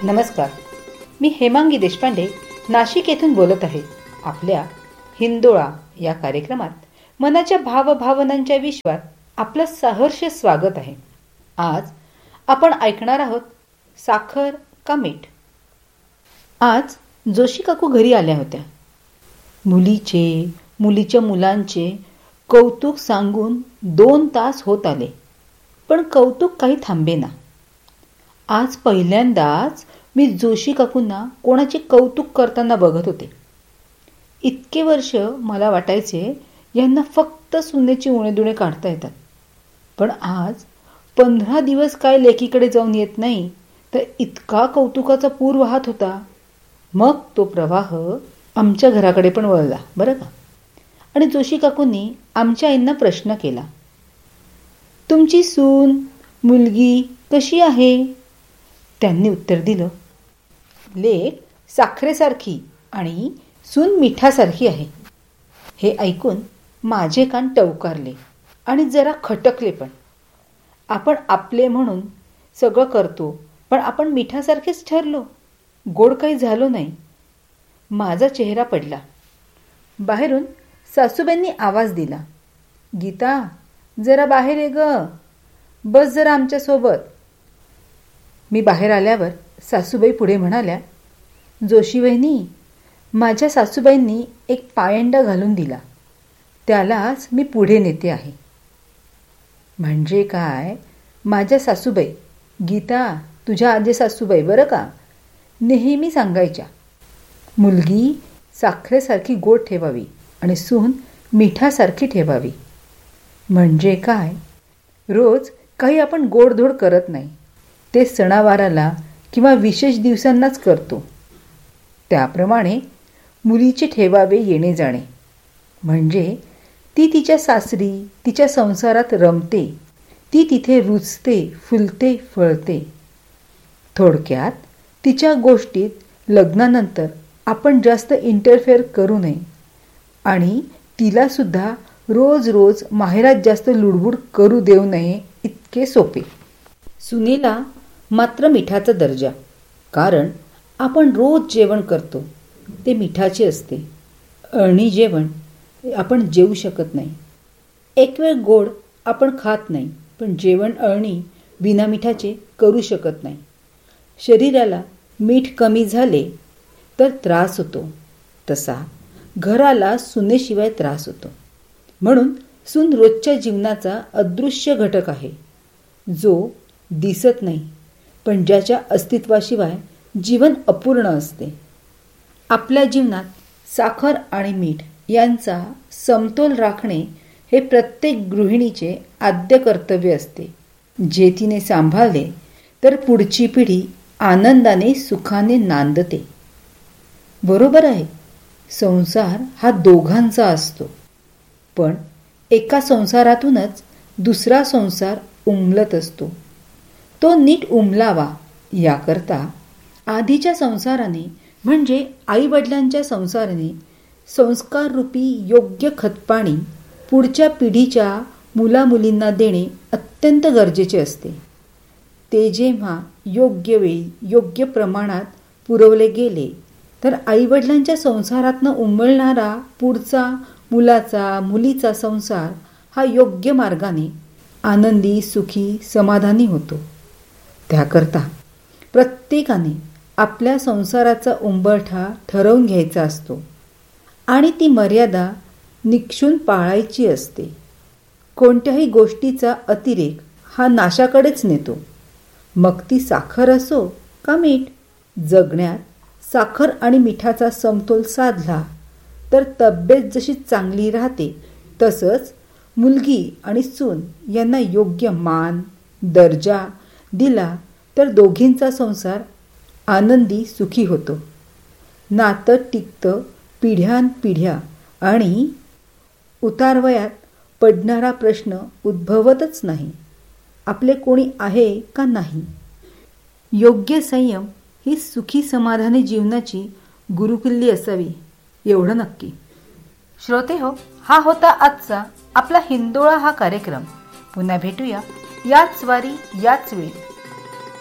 नमस्कार. मी हेमांगी देशपांडे नाशिक येथून बोलत आहे. आपल्या हिंदोळा या कार्यक्रमात मनाच्या भावभावनांच्या विश्वात आपलं सहर्ष स्वागत आहे. आज आपण ऐकणार आहोत साखर का मीठ. आज जोशी काकू घरी आल्या होत्या. मुलीच्या मुलांचे कौतुक सांगून 2 तास होत आले, पण कौतुक काही थांबेना. आज पहिल्यांदाच मी जोशी काकूंना कोणाचे कौतुक करताना बघत होते. इतके वर्ष मला वाटायचे यांना फक्त सुनेची उणेदुणे काढता येतात, पण आज 15 दिवस काय लेकीकडे जाऊन येत नाही, तर इतका कौतुकाचा पूर वाहत होता. मग तो प्रवाह आमच्या घराकडे पण वळला बरं का. आणि जोशी काकूंनी आमच्या आईंना प्रश्न केला, तुमची सून मुलगी कशी आहे? त्यांनी उत्तर दिलं, लेक साखरेसारखी आणि सून मिठासारखी आहे. हे ऐकून माझे कान टवकारले आणि जरा खटकले पण. आपण आपले म्हणून सगळं करतो, पण आपण मिठासारखेच ठरलो, गोड काही झालो नाही. माझा चेहरा पडला. बाहेरून सासूबाईंनी आवाज दिला, गीता जरा बाहेर ये ग, बस जरा आमच्यासोबत. मी बाहेर आल्यावर सासूबाई पुढे म्हणाल्या, जोशी वहिनी, माझ्या सासूबाईंनी एक पायंडा घालून दिला, त्यालाच मी पुढे नेते आहे. म्हणजे काय, माझ्या सासूबाई, गीता तुझ्या आजी सासूबाई बरं का, नेहमी सांगायच्या, मुलगी साखरेसारखी गोड ठेवावी आणि सून मिठासारखी ठेवावी. म्हणजे काय, रोज काही आपण गोडधोड करत नाही, ते सणावाराला किंवा विशेष दिवसांनाच करतो. त्याप्रमाणे मुलीचे ठेवावे येणे जाणे, म्हणजे ती तिच्या सासरी तिच्या संसारात रमते, ती तिथे रुजते, फुलते, फळते. थोडक्यात तिच्या गोष्टीत लग्नानंतर आपण जास्त इंटरफेअर करू नये आणि तिलासुद्धा रोज रोज माहेरात जास्त लुडबुड करू देऊ नये, इतके सोपे. सुनेला मात्र मिठाचा दर्जा, कारण आपण रोज जेवण करतो ते मिठाचे असते. अळणी जेवण आपण जेवू शकत नाही. एक वेळ गोड आपण खात नाही, पण जेवण अळणी बिना मिठाचे करू शकत नाही. शरीराला मीठ कमी झाले तर त्रास होतो, तसा घराला सुनेशिवाय त्रास होतो. म्हणून सून रोजच्या जीवनाचा अदृश्य घटक आहे, जो दिसत नाही, पण ज्याच्या अस्तित्वाशिवाय जीवन अपूर्ण असते. आपल्या जीवनात साखर आणि मीठ यांचा समतोल राखणे हे प्रत्येक गृहिणीचे आद्य कर्तव्य असते. जे तिने सांभाळले तर पुढची पिढी आनंदाने सुखाने नांदते. बरोबर आहे, संसार हा दोघांचा असतो, पण एका संसारातूनच दुसरा संसार उमलत असतो. तो नीट उमलावा याकरता आधीच्या संसाराने म्हणजे आईवडिलांच्या संसाराने संस्काररूपी योग्य खतपाणी पुढच्या पिढीच्या मुलामुलींना देणे अत्यंत गरजेचे असते. ते जेव्हा योग्य वेळी योग्य प्रमाणात पुरवले गेले तर आईवडिलांच्या संसारातनं उमलणारा पुढचा मुलाचा मुलीचा संसार हा योग्य मार्गाने आनंदी सुखी समाधानी होतो. त्याकरता प्रत्येकाने आपल्या संसाराचा उंबरठा ठरवून घ्यायचा असतो आणि ती मर्यादा निक्षून पाळायची असते. कोणत्याही गोष्टीचा अतिरेक हा नाशाकडेच नेतो. मग ती साखर असो का मीठ. जगण्यात साखर आणि मिठाचा समतोल साधला तर तब्येत जशी चांगली राहते, तसंच मुलगी आणि सून यांना योग्य मान दर्जा दिला तर दोघींचा संसार आनंदी सुखी होतो. नातं टिकतं पिढ्यानपिढ्या आणि उतारवयात पडणारा प्रश्न उद्भवतच नाही, आपले कोणी आहे का नाही. योग्य संयम ही सुखी समाधानी जीवनाची गुरुकिल्ली असावी, एवढं नक्की. श्रोते हो, हा होता आजचा आपला हिंदोळा हा कार्यक्रम. पुन्हा भेटूया याच वारी याच वेळी.